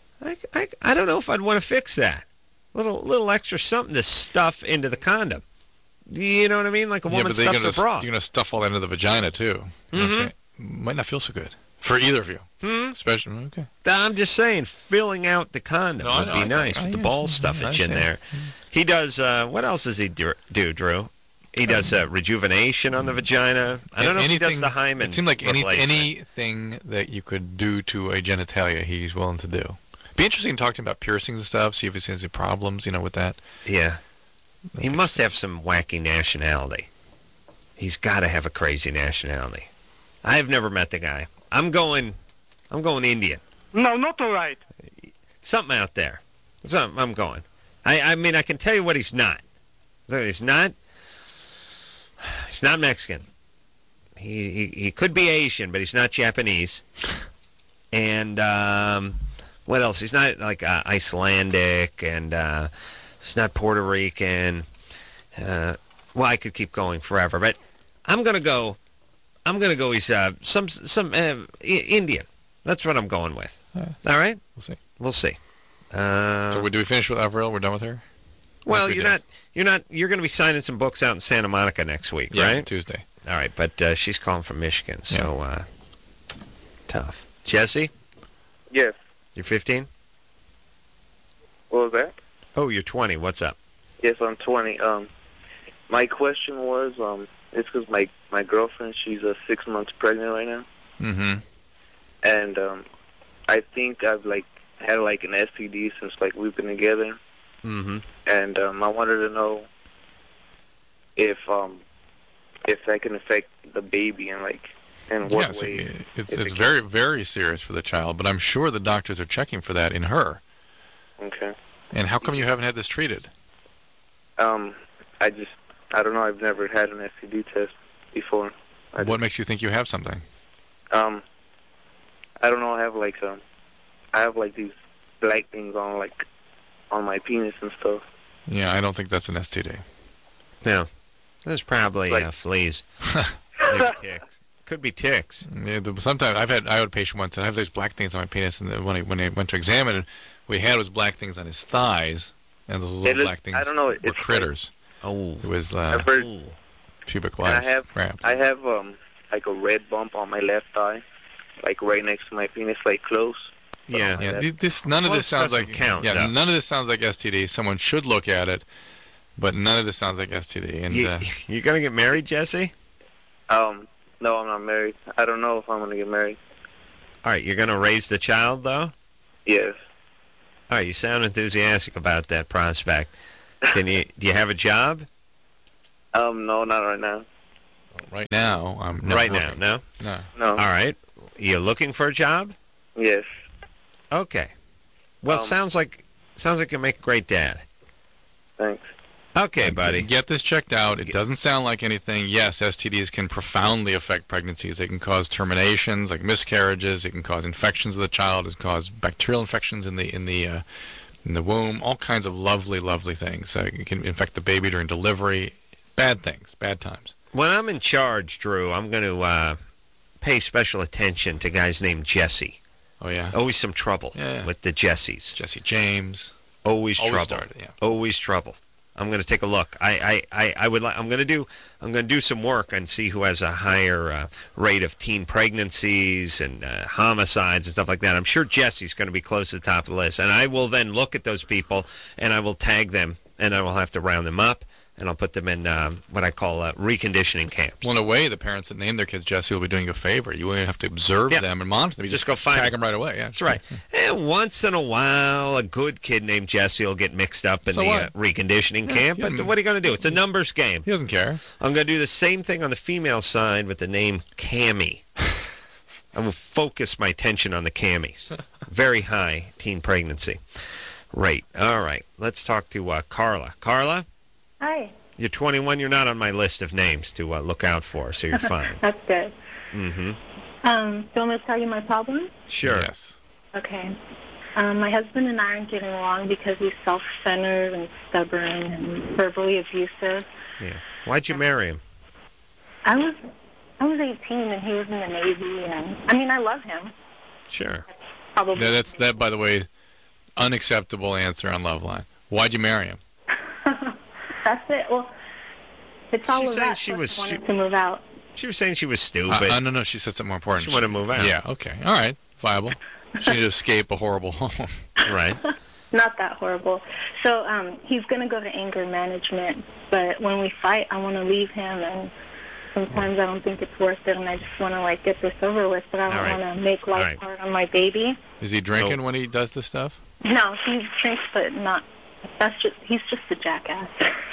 B: I don't know if I'd want to fix that. Little extra something to stuff into the condom. You know what I mean? Like a woman stuffs her bra.
A: You're gonna stuff all that into the vagina too. You know what I'm saying? Might not feel so good for either of you. Especially, okay.
B: I'm just saying, filling out the condom would be nice with the ball stuffage in there. He does, what else does he do, Drew? He does rejuvenation on the vagina. I don't know if he does the hymen.
A: It seemed like anything that you could do to a genitalia, he's willing to do. Be interesting to talk to him about piercings and stuff, see if he has any problems, with that.
B: Yeah. He must have some wacky nationality. He's got to have a crazy nationality. I've never met the guy. I'm going Indian.
P: No, not all right.
B: Something out there. That's what I'm going. I mean, I can tell you what he's not. He's not Mexican. He could be Asian, but he's not Japanese. And what else? He's not like Icelandic, and he's not Puerto Rican. Well, I could keep going forever, but I'm gonna go. He's some Indian. That's what I'm going with. All right. We'll see.
A: So do we finish with Avril? We're done with her.
B: Well, you're not. You're going to be signing some books out in Santa Monica next week, right?
A: Tuesday.
B: All right, but she's calling from Michigan, so tough. Jesse?
L: Yes.
B: You're 15?
L: What was that?
B: Oh, you're 20. What's up?
L: Yes, I'm 20. My question was, it's because my girlfriend, she's 6 months pregnant right now.
A: Mm-hmm.
L: And I think I've had an STD since we've been together.
B: Mm-hmm.
L: And I wanted to know if that can affect the baby and in what way.
A: It's very, very serious for the child, but I'm sure the doctors are checking for that in her.
L: Okay.
A: And how come you haven't had this treated?
L: I don't know. I've never had an STD test before.
A: What makes you think you have something?
L: I don't know. I have these black things on my penis and stuff.
A: Yeah, I don't think that's an STD.
B: No. There's probably fleas. Maybe ticks. Could be ticks.
A: Yeah, sometimes I had a patient once. I have these black things on my penis, and when I went to examine it, what he had was black things on his thighs, and those little black things were critters.
B: Oh,
A: it was pubic
L: lice.
A: Cramps.
L: I have a red bump on my left thigh, right next to my penis, close.
B: Yeah.
A: None of this sounds like
B: count.
A: Yeah, none of this sounds like STD. Someone should look at it, but none of this sounds like STD. And
B: you gonna get married, Jesse?
L: No, I'm not married. I don't know if I'm gonna get married.
B: All right, you're gonna raise the child, though?
L: Yes.
B: All right, you sound enthusiastic about that prospect. Do you have a job?
L: No, not right now.
A: Right now, I'm not
B: right
A: working.
B: now,
L: No.
B: All right, you looking for a job?
L: Yes.
B: Okay. Well, sounds like you make a great dad.
L: Thanks.
B: Okay, buddy.
A: Get this checked out. It doesn't sound like anything. Yes, STDs can profoundly affect pregnancies. They can cause terminations, like miscarriages. It can cause infections of the child. It can cause bacterial infections in the womb. All kinds of lovely, lovely things. It can infect the baby during delivery. Bad things. Bad times.
B: When I'm in charge, Drew, I'm going to pay special attention to guys named Jesse.
A: Oh yeah.
B: Always some trouble with the Jessies.
A: Jesse James.
B: Always trouble.
A: Started, yeah.
B: Always trouble. I'm going to take a look. I'm going to do some work and see who has a higher rate of teen pregnancies and homicides and stuff like that. I'm sure Jesse's going to be close to the top of the list, and I will then look at those people and I will tag them and I will have to round them up and I'll put them in what I call reconditioning camps.
A: Well, in a way, the parents that name their kids Jesse will be doing you a favor. You won't have to observe them and monitor them. You just
B: go find
A: tag them right away. Yeah,
B: that's right. And once in a while, a good kid named Jesse will get mixed up in the reconditioning camp. But what are you going to do? It's a numbers game.
A: He doesn't care.
B: I'm going to do the same thing on the female side with the name Cammie. I will focus my attention on the Cammies. Very high teen pregnancy rate. All right. Let's talk to Carla. Carla?
P: Hi.
B: You're 21. You're not on my list of names to look out for, so you're fine.
P: That's good.
B: Mm-hmm.
P: So I'm going to tell you my problem?
B: Sure.
A: Yes.
P: Okay. My husband and I aren't getting along because he's self-centered and stubborn and verbally abusive.
B: Yeah. Why'd you marry him?
P: I was 18 and he was in the Navy, and I love him.
B: Sure.
P: Probably.
A: That's by the way, unacceptable answer on Loveline. Why'd you marry him?
P: That's it. Well, it's all of that.
B: She
P: wanted to move out.
B: She was saying she was stupid.
A: No, she said something more important.
B: She wanted to move out.
A: Yeah, okay. All right, viable. She needed to escape a horrible home.
B: Right.
P: Not that horrible. So he's going to go to anger management, but when we fight, I want to leave him, and sometimes I don't think it's worth it, and I just want to, get this over with, but I don't want to make life hard on my baby.
A: Is he drinking when he does this stuff?
P: No, he drinks, but not... he's just a jackass.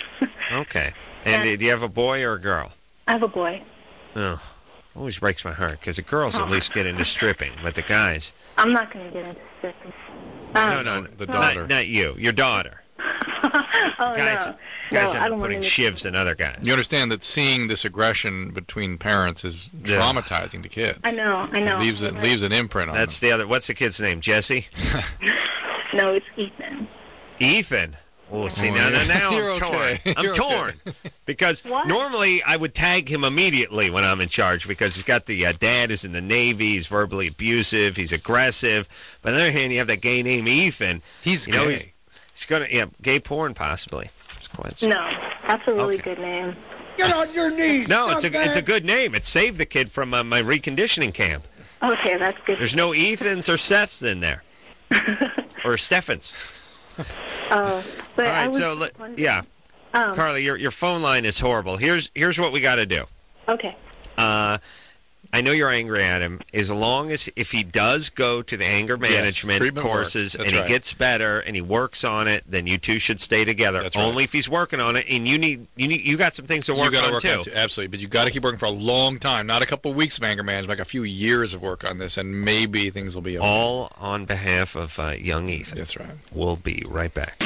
B: Okay. And do you have a boy or a girl?
P: I have a boy.
B: Oh, always breaks my heart, because the girls at least get into stripping, but the guys...
P: I'm not going to get into stripping.
B: No, the daughter. Not you, your daughter.
P: Oh,
B: Guys
P: no.
B: Guys
P: No, I
B: end
P: don't
B: up
P: want
B: putting
P: any-
B: shivs in other guys.
A: You understand that seeing this aggression between parents is traumatizing to kids.
P: I know.
A: It leaves an imprint on
B: That's the other. What's the kid's name? Jesse?
P: No, it's Ethan.
B: Ethan. Oh, see,
A: Oh,
B: now
A: yeah.
B: I'm
A: You're
B: torn.
A: okay.
B: I'm
A: You're
B: torn. Because normally I would tag him immediately when I'm in charge because he's got the dad who's in the Navy, he's verbally abusive, he's aggressive. But on the other hand, you have that gay name Ethan.
A: He's gay.
B: He's going to, gay porn possibly. It's quite
P: No, that's a really good name.
Q: Get on your knees.
B: No, it's a good name. It saved the kid from my reconditioning camp.
P: Okay, that's good.
B: There's no Ethans or Seths in there. Or Stephens.
P: But
B: All
P: I
B: right,
P: was
B: so
P: wondering-
B: yeah, Carly, your phone line is horrible. Here's what we got to do.
P: Okay.
B: I know you're angry at him. As long as if he does go to the anger management
A: treatment
B: courses
A: works.
B: and
A: That's
B: he
A: right.
B: gets better and he works on it, then you two should stay together.
A: That's right.
B: Only if he's working on it, and you got some things to
A: You
B: work
A: got to
B: on
A: work
B: too.
A: on it, absolutely. But you got to keep working for a long time, not a couple of weeks of anger management, like a few years of work on this, and maybe things will be okay.
B: All on behalf of young Ethan.
A: That's right.
B: We'll be right back.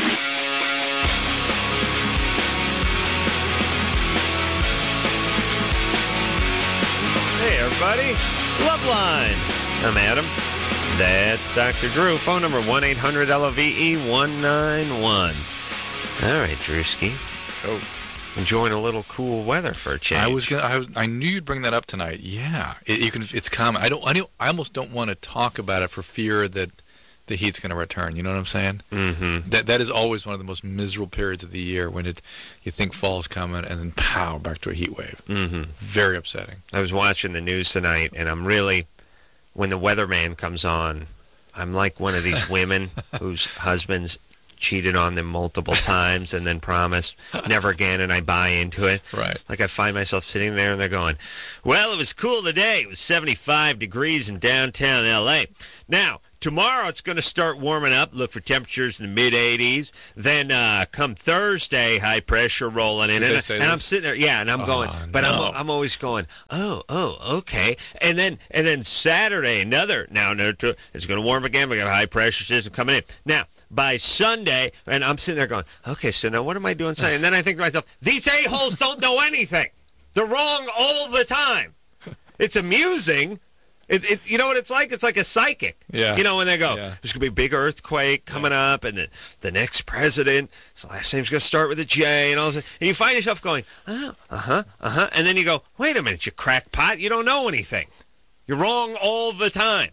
B: Hey, everybody. Loveline. I'm Adam. That's Dr. Drew. Phone number 1-800-LOVE-191. All right, Drewski.
A: Oh.
B: Enjoying a little cool weather for a change.
A: I knew you'd bring that up tonight. Yeah, it's common. I almost don't want to talk about it for fear that the heat's going to return. You know what I'm saying?
B: Mm-hmm.
A: That is always one of the most miserable periods of the year when you think fall's coming and then pow, back to a heat wave.
B: Mm-hmm.
A: Very upsetting.
B: I was watching the news tonight, and I'm really, when the weatherman comes on, I'm like one of these women whose husbands cheated on them multiple times and then promised never again, and I buy into it.
A: Right.
B: Like I find myself sitting there, and they're going, well, it was cool today. It was 75 degrees in downtown L.A. Now, tomorrow it's going to start warming up. Look for temperatures in the mid-80s. Then come Thursday, high pressure rolling in. And I'm sitting there, and I'm going, but
A: no.
B: I'm always going, oh, okay. And then Saturday, it's going to warm again. We got a high pressure system coming in. Now, by Sunday, and I'm sitting there going, okay, so now what am I doing Sunday? And then I think to myself, these a-holes don't know anything. They're wrong all the time. It's amusing. You know what it's like? It's like a psychic.
A: Yeah.
B: You know, when they go, there's going to be a big earthquake coming up, and the next president, his last name's going to start with a J, and all this. And you find yourself going, and then you go, wait a minute, you crackpot, you don't know anything. You're wrong all the time.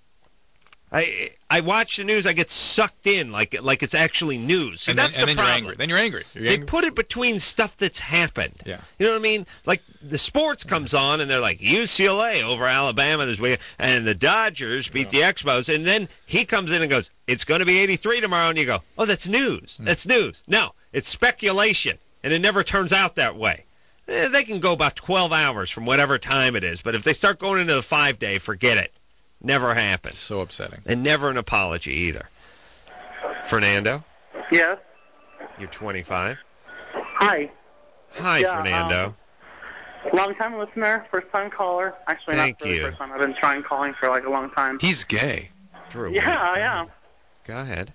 B: I watch the news, I get sucked in like it's actually news. See, that's the problem.
A: You're angry. Then you're angry.
B: They put it between stuff that's happened.
A: Yeah.
B: You know what I mean? Like the sports comes on and they're like UCLA over Alabama this week, and the Dodgers beat the Expos, and then he comes in and goes, it's going to be 83 tomorrow, and you go, oh, that's news. That's news. No, it's speculation, and it never turns out that way. They can go about 12 hours from whatever time it is, but if they start going into the 5-day, forget it. Never happens.
A: So upsetting.
B: And never an apology either. Fernando?
R: Yes.
B: You're 25.
R: Hi.
B: Hi, Fernando.
R: Long-time listener, first-time caller. Actually,
B: Thank
R: not really
B: you.
R: first time. I've been trying calling for like a long time.
A: He's gay.
B: Drew.
R: Yeah, I am.
B: Go ahead.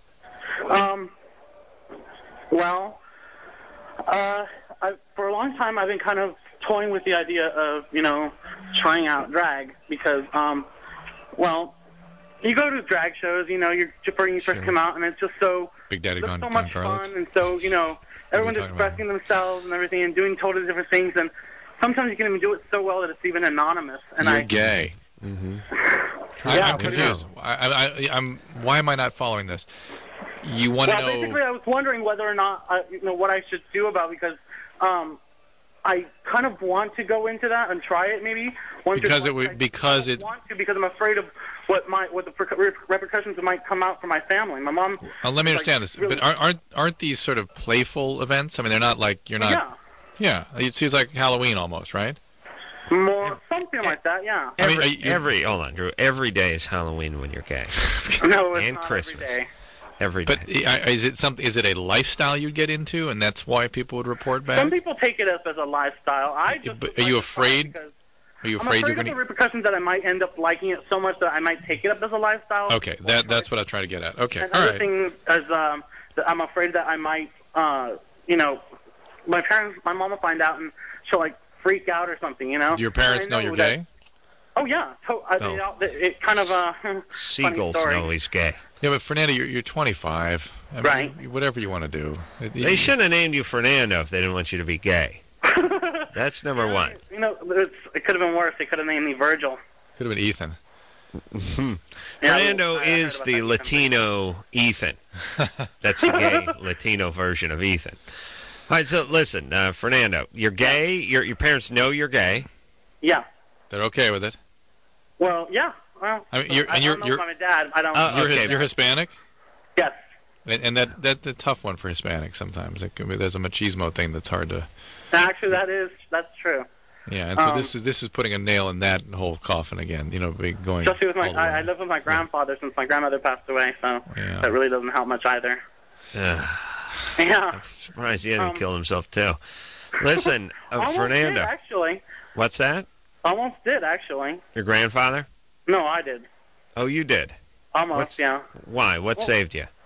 R: For a long time, I've been kind of toying with the idea of, trying out drag because, you go to drag shows, you're when you first come out, and it's just so
A: Big Daddy
R: so
A: Don
R: much
A: Carlos.
R: fun, and so everyone's
A: talking
R: expressing themselves and everything, and doing totally different things, and sometimes you can even do it so well that it's even anonymous. And
A: You're gay.
B: Mm-hmm.
A: I'm confused. Why am I not following this? You want to know?
R: Basically, I was wondering whether or not, what I should do about because I kind of want to go into that and try it maybe. Because I'm afraid of what the repercussions might come out for my family. My mom.
A: Let me understand this.
R: Really,
A: but aren't these sort of playful events? I mean, they're not like you're not. Yeah. It seems like Halloween almost, right?
R: More something like that. Yeah.
B: Hold on, Drew. Every day is Halloween when you're gay.
R: No, it's
B: and
R: not
B: Christmas.
R: every day.
B: Every day.
A: But is it something? Is it a lifestyle you'd get into, and that's why people would report back?
R: Some people take it as a lifestyle. Are
A: you afraid? Are you afraid
R: I'm
A: you're
R: afraid
A: going
R: of the repercussions that I might end up liking it so much that I might take it up as a lifestyle.
A: Okay, that's what I was trying to get at. Okay,
R: and
A: all
R: other
A: right.
R: thing is that I'm afraid that I might you know, my mom will find out and she'll like freak out or something, you know.
A: Do your parents know you're gay?
R: Oh yeah, it kind of
B: Seagulls know he's gay.
A: Yeah, but Fernando, you're 25. I mean,
R: right.
A: Whatever you want to do.
B: They shouldn't have named you Fernando if they didn't want you to be gay. That's number one.
R: You know, it could have been worse. They could have named me Virgil.
A: Could have been Ethan.
B: Fernando is the Latino Ethan. That's the gay Latino version of Ethan. All right, so listen, Fernando, you're gay. Your parents know you're gay.
R: Yeah.
A: They're okay with it.
R: Well, yeah. Well,
A: I mean,
R: I don't know if I'm a dad. I don't.
A: You're Hispanic.
R: Yes.
A: And that's a tough one for Hispanics sometimes. There's a machismo thing that's hard to.
R: Actually, that's true.
A: Yeah, and so this is putting a nail in that whole coffin again. You know, going.
R: Especially with I live with my grandfather since my grandmother passed away, so that really doesn't help much either. Yeah.
B: I'm surprised he hasn't killed himself too. Listen, Fernando.
R: Did, actually.
B: What's that?
R: Almost did, actually.
B: Your grandfather?
R: No, I did.
B: Oh, you did?
R: Almost, yeah.
B: Why? What saved you?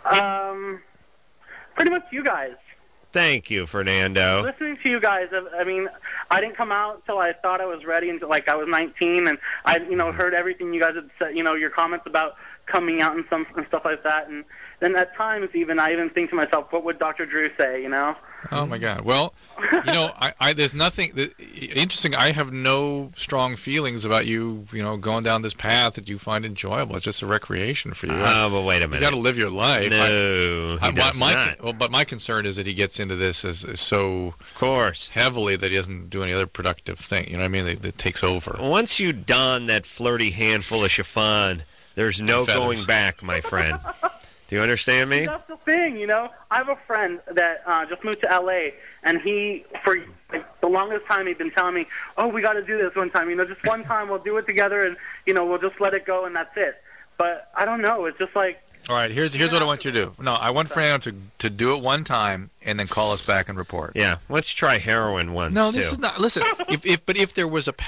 R: Pretty much you guys.
B: Thank you, Fernando.
R: Listening to you guys, I mean, I didn't come out until I thought I was ready, until like I was 19, and I, heard everything you guys had said, your comments about coming out and stuff like that, and then at times I even think to myself, what would Dr. Drew say,
A: Oh my God! Well, there's nothing interesting. I have no strong feelings about you, going down this path that you find enjoyable. It's just a recreation for you.
B: Oh, but wait a minute.
A: You got to live your life.
B: No, he does not.
A: Well, but my concern is that he gets into this as so,
B: of course,
A: heavily that he doesn't do any other productive thing. You know what I mean? That takes over.
B: Once you don that flirty handful of chiffon, there's no going back, my friend. Do you understand me?
R: That's the thing, I have a friend that just moved to L.A., and he, for the longest time, he'd been telling me, oh, we got to do this one time. Just one time we'll do it together, and, we'll just let it go, and that's it. But I don't know. It's just like...
A: All right, here's what I want you to do. No, I want Fernando to do it one time and then call us back and report.
B: Yeah, let's try heroin once,
A: No, this is not... Listen, if there was a